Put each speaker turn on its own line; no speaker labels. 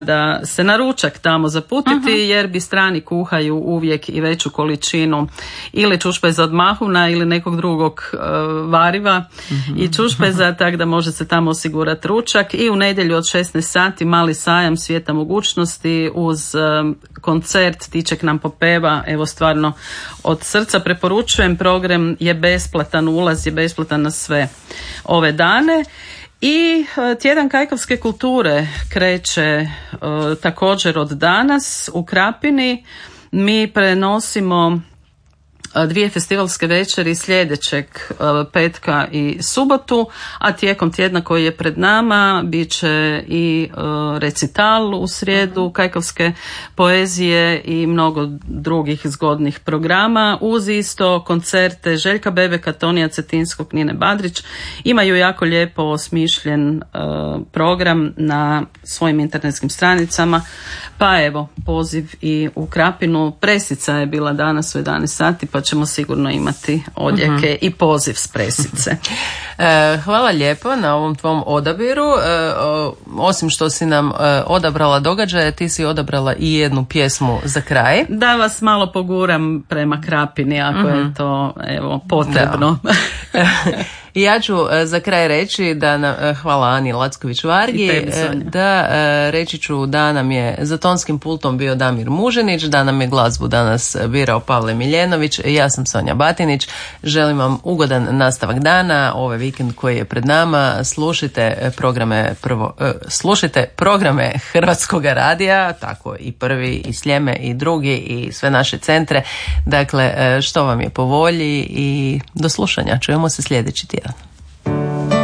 da se na ručak tamo zaputiti, jer bistrani kuhaju uvijek i veću količinu ili čušpeza od mahuna ili nekog drugog variva i čušpeza, tako da može se tamo osigurati ručak. I u nedjelju od 16 sati mali sajam svijeta mogućnosti uz koncert Tiček nam popeva. Evo, stvarno od srca preporučujem, program je besplatan, ulaz je besplatan na sve ove dane. I tjedan kajkavske kulture kreće također od danas u Krapini. Mi prenosimo 2 festivalske večeri sljedećeg petka i subotu, a tijekom tjedna koji je pred nama bit će i recital u srijedu kajkavske poezije i mnogo drugih zgodnih programa, uz isto koncerte Željka Bebeka, Tonija Cetinskog, Nine Badrić. Imaju jako lijepo osmišljen program na svojim internetskim stranicama, pa evo, poziv i u Krapinu. Presica je bila danas u 11 sati, pa ćemo sigurno imati odjeke i poziv s presice.
Hvala lijepo na ovom tvom odabiru. Osim što si nam odabrala događaje, ti si odabrala i jednu pjesmu za kraj.
Da vas malo poguram prema Krapini, ako je to potrebno.
I ja ću za kraj reći da hvala Ani Lacković-Vargi, da reći ću da nam je za tonskim pultom bio Damir Muženić, da nam je glazbu danas birao Pavle Miljenović, ja sam Sonja Batinić. Želim vam ugodan nastavak dana, ovaj vikend koji je pred nama. Slušajte programe Hrvatskog radija, tako i prvi i Sljeme i drugi i sve naše centre. Dakle, što vam je po volji i do slušanja. Čujemo se sljedeći tjedan.